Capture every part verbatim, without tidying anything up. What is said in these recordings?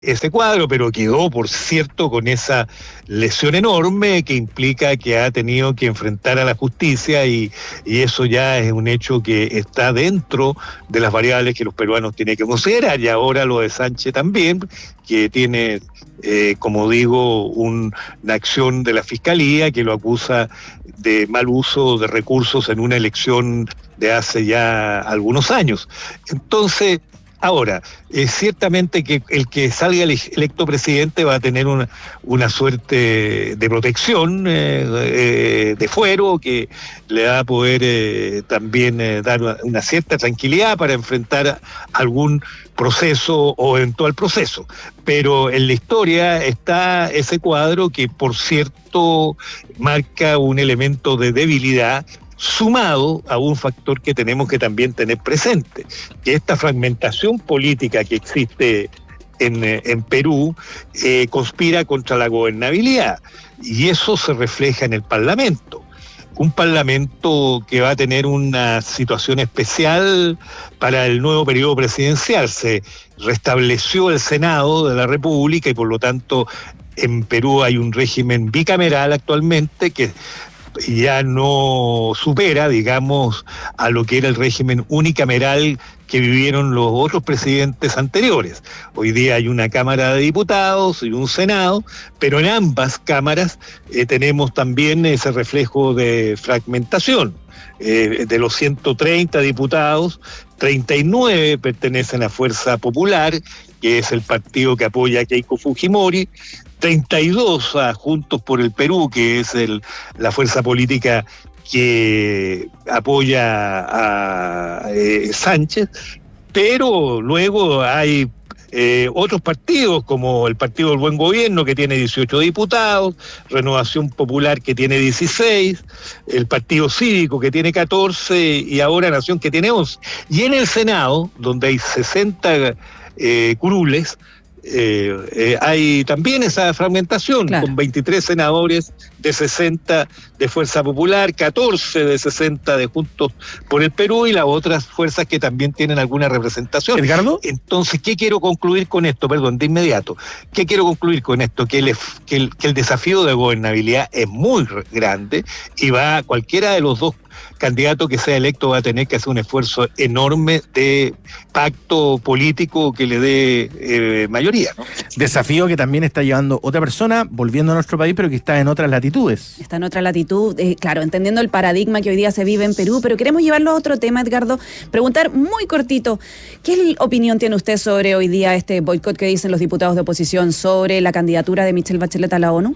ese cuadro, pero quedó, por cierto, con esa lesión enorme que implica que ha tenido que enfrentar a la justicia y, y eso ya es un hecho que está dentro de las variables que los peruanos tienen que considerar. Y ahora lo de Sánchez también, que tiene, eh, como digo, un, una acción de la Fiscalía que lo acusa de mal uso de recursos en una elección de hace ya algunos años. Entonces, ahora, eh, ciertamente que el que salga electo presidente va a tener una, una suerte de protección, eh, eh, de fuero, que le va a poder eh, también eh, dar una, una cierta tranquilidad para enfrentar algún proceso o eventual proceso. Pero en la historia está ese cuadro que, por cierto, marca un elemento de debilidad, sumado a un factor que tenemos que también tener presente, que esta fragmentación política que existe en, en Perú eh, conspira contra la gobernabilidad, y eso se refleja en el Parlamento. Un Parlamento que va a tener una situación especial para el nuevo periodo presidencial. Se restableció el Senado de la República y por lo tanto en Perú hay un régimen bicameral actualmente que ya no supera, digamos, a lo que era el régimen unicameral que vivieron los otros presidentes anteriores. Hoy día hay una Cámara de Diputados y un Senado, pero en ambas cámaras eh, tenemos también ese reflejo de fragmentación. Eh, de los ciento treinta diputados, treinta y nueve pertenecen a Fuerza Popular, que es el partido que apoya a Keiko Fujimori, treinta y dos a Juntos por el Perú, que es el, la fuerza política que apoya a eh, Sánchez, pero luego hay eh, otros partidos como el Partido del Buen Gobierno, que tiene dieciocho diputados, Renovación Popular, que tiene dieciséis, el Partido Cívico, que tiene catorce, y ahora Nación, que tiene once. Y en el Senado, donde hay sesenta eh, curules, Eh, eh, hay también esa fragmentación, claro, con veintitrés senadores de sesenta de Fuerza Popular, catorce de sesenta de Juntos por el Perú y las otras fuerzas que también tienen alguna representación. ¿Edgardo? Entonces, ¿qué quiero concluir con esto? Perdón, de inmediato. ¿Qué quiero concluir con esto? Que el, que el, que el desafío de gobernabilidad es muy grande y va, cualquiera de los dos candidato que sea electo va a tener que hacer un esfuerzo enorme de pacto político que le dé eh, mayoría, ¿no? Desafío que también está llevando otra persona, volviendo a nuestro país, pero que está en otras latitudes. Está en otra latitud, eh, claro, entendiendo el paradigma que hoy día se vive en Perú, pero queremos llevarlo a otro tema, Edgardo. Preguntar muy cortito, ¿qué opinión tiene usted sobre hoy día este boicot que dicen los diputados de oposición sobre la candidatura de Michelle Bachelet a la ONU?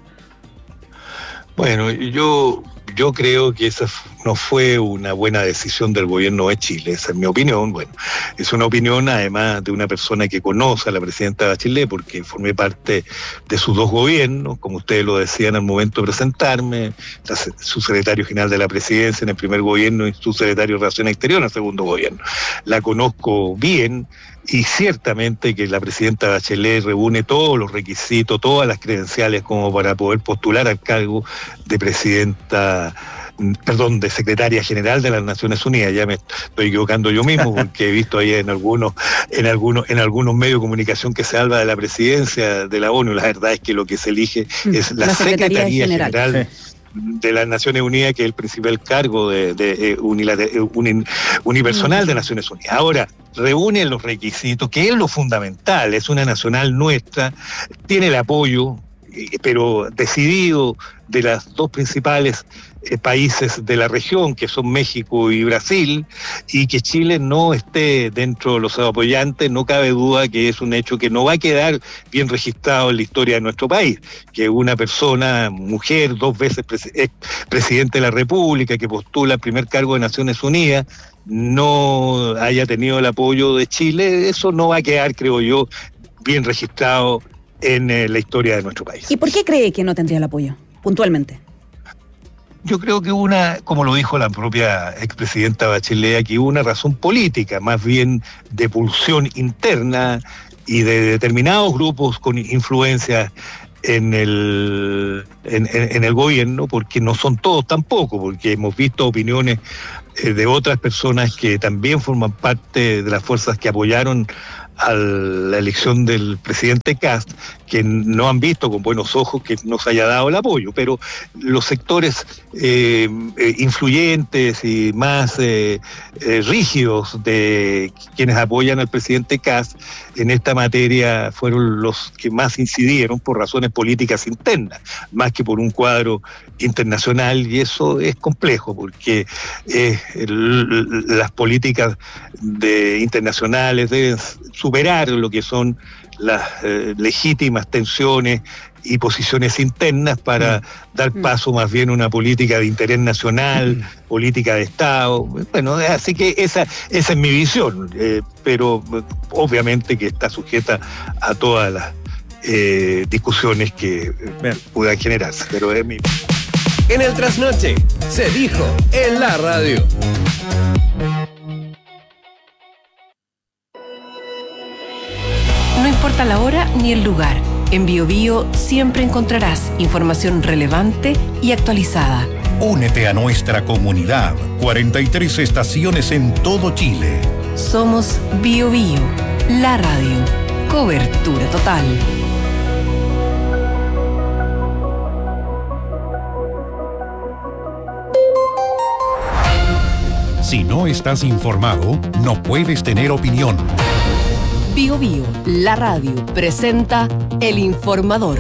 Bueno, yo... Yo creo que esa no fue una buena decisión del gobierno de Chile, esa es mi opinión. Bueno, es una opinión además de una persona que conoce a la presidenta Bachelet porque formé parte de sus dos gobiernos, como ustedes lo decían al momento de presentarme, la subsecretario general de la presidencia en el primer gobierno y subsecretario de Relaciones Exteriores en el segundo gobierno. La conozco bien. Y ciertamente que la presidenta Bachelet reúne todos los requisitos, todas las credenciales como para poder postular al cargo de presidenta, perdón, de secretaria general de las Naciones Unidas. Ya me estoy equivocando yo mismo porque he visto ahí en algunos, en algunos, en algunos medios de comunicación que se habla de la presidencia de la ONU. La verdad es que lo que se elige es la, la Secretaría, Secretaría General. general sí. de las Naciones Unidas, que es el principal cargo de, de, de uni, unipersonal de Naciones Unidas. Ahora, reúne los requisitos, que es lo fundamental, es una nacional nuestra, tiene el apoyo, pero decidido, de las dos principales eh, países de la región, que son México y Brasil, y que Chile no esté dentro de los apoyantes, no cabe duda que es un hecho que no va a quedar bien registrado en la historia de nuestro país, que una persona, mujer, dos veces pres- presidente de la República, que postula el primer cargo de Naciones Unidas, no haya tenido el apoyo de Chile. Eso no va a quedar, creo yo, bien registrado en eh, la historia de nuestro país. ¿Y por qué cree que no tendría el apoyo, puntualmente? Yo creo que una, como lo dijo la propia expresidenta Bachelet, aquí hubo una razón política, más bien de pulsión interna y de determinados grupos con influencia en el, en, en, en el gobierno, porque no son todos tampoco, porque hemos visto opiniones eh, de otras personas que también forman parte de las fuerzas que apoyaron a la elección del presidente Kast, que no han visto con buenos ojos que nos haya dado el apoyo, pero los sectores eh, eh, influyentes y más eh, eh, rígidos de quienes apoyan al presidente Kast en esta materia fueron los que más incidieron por razones políticas internas, más que por un cuadro internacional, y eso es complejo porque eh, el, las políticas de, internacionales deben superar lo que son las eh, legítimas tensiones y posiciones internas para mm. dar paso más bien a una política de interés nacional, mm. política de Estado. Bueno, así que esa, esa es mi visión, eh, pero obviamente que está sujeta a todas las eh, discusiones que eh, puedan generarse, pero es mi... En el trasnoche se dijo en la radio. No importa la hora ni el lugar, en BioBio siempre encontrarás información relevante y actualizada. Únete a nuestra comunidad. cuarenta y tres estaciones en todo Chile. Somos BioBio, la radio. Cobertura total. Si no estás informado, no puedes tener opinión. BioBio, la radio, presenta El Informador.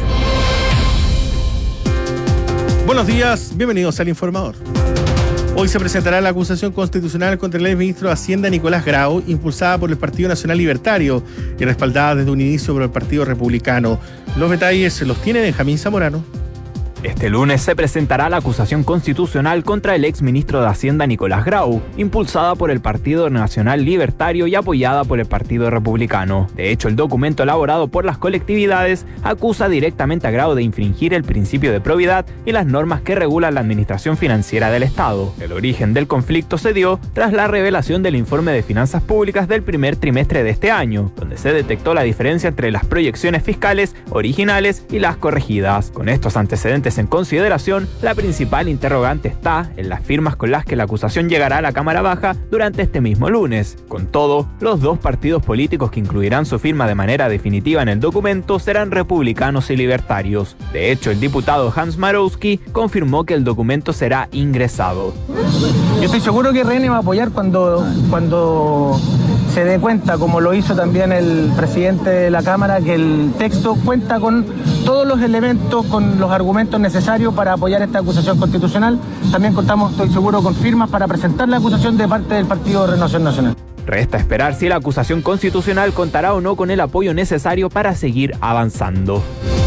Buenos días, bienvenidos al Informador. Hoy se presentará la acusación constitucional contra el exministro de Hacienda Nicolás Grau, impulsada por el Partido Nacional Libertario y respaldada desde un inicio por el Partido Republicano. Los detalles los tiene Benjamín Zamorano. Este lunes se presentará la acusación constitucional contra el exministro de Hacienda Nicolás Grau, impulsada por el Partido Nacional Libertario y apoyada por el Partido Republicano. De hecho, el documento elaborado por las colectividades acusa directamente a Grau de infringir el principio de probidad y las normas que regulan la administración financiera del Estado. El origen del conflicto se dio tras la revelación del informe de finanzas públicas del primer trimestre de este año, donde se detectó la diferencia entre las proyecciones fiscales originales y las corregidas. Con estos antecedentes en consideración, la principal interrogante está en las firmas con las que la acusación llegará a la Cámara Baja durante este mismo lunes. Con todo, los dos partidos políticos que incluirán su firma de manera definitiva en el documento serán republicanos y libertarios. De hecho, el diputado Hans Marowski confirmó que el documento será ingresado. Yo estoy seguro que R N va a apoyar cuando, cuando se dé cuenta, como lo hizo también el presidente de la Cámara, que el texto cuenta con todos los elementos, con los argumentos necesarios para apoyar esta acusación constitucional. También contamos, estoy seguro, con firmas para presentar la acusación de parte del Partido de Renovación Nacional. Resta esperar si la acusación constitucional contará o no con el apoyo necesario para seguir avanzando.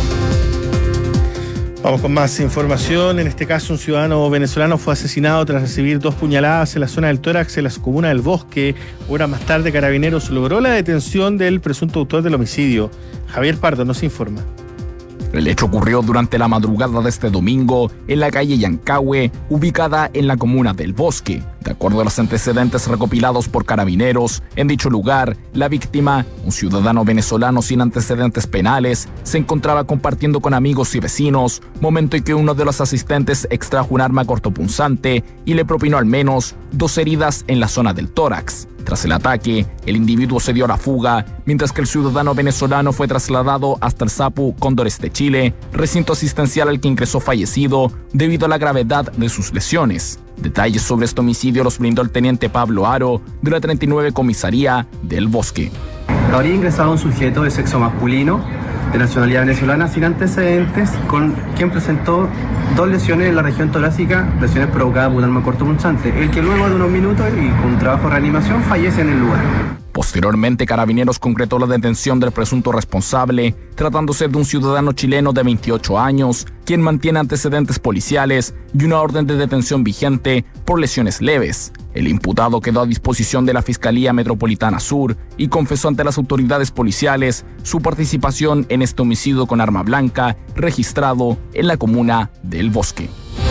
Vamos con más información. En este caso, un ciudadano venezolano fue asesinado tras recibir dos puñaladas en la zona del tórax, en la comuna del Bosque. Horas más tarde, Carabineros logró la detención del presunto autor del homicidio. Javier Pardo nos informa. El hecho ocurrió durante la madrugada de este domingo en la calle Yancahue, ubicada en la comuna del Bosque. De acuerdo a los antecedentes recopilados por Carabineros, en dicho lugar, la víctima, un ciudadano venezolano sin antecedentes penales, se encontraba compartiendo con amigos y vecinos, momento en que uno de los asistentes extrajo un arma cortopunzante y le propinó al menos dos heridas en la zona del tórax. Tras el ataque, el individuo se dio a la fuga, mientras que el ciudadano venezolano fue trasladado hasta el SAPU Cóndores de Chile, recinto asistencial al que ingresó fallecido debido a la gravedad de sus lesiones. Detalles sobre este homicidio los brindó el teniente Pablo Aro, de la treinta y nueve Comisaría del Bosque. Habría ingresado un sujeto de sexo masculino, de nacionalidad venezolana, sin antecedentes, con quien presentó dos lesiones en la región torácica, lesiones provocadas por un arma cortopunzante, el que luego de unos minutos y con un trabajo de reanimación fallece en el lugar. Posteriormente, Carabineros concretó la detención del presunto responsable, tratándose de un ciudadano chileno de veintiocho años, quien mantiene antecedentes policiales y una orden de detención vigente por lesiones leves. El imputado quedó a disposición de la Fiscalía Metropolitana Sur y confesó ante las autoridades policiales su participación en este homicidio con arma blanca registrado en la comuna del Bosque.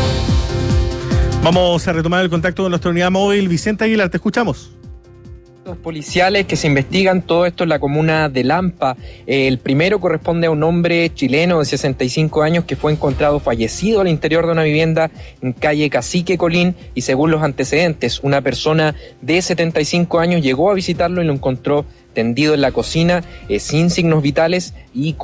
Vamos a retomar el contacto con nuestra unidad móvil. Vicente Aguilar, te escuchamos. Policiales que se investigan todo esto en la comuna de Lampa. El primero corresponde a un hombre chileno de sesenta y cinco años que fue encontrado fallecido al interior de una vivienda en calle Cacique Colín, y según los antecedentes, una persona de setenta y cinco años llegó a visitarlo y lo encontró tendido en la cocina, eh, sin signos vitales y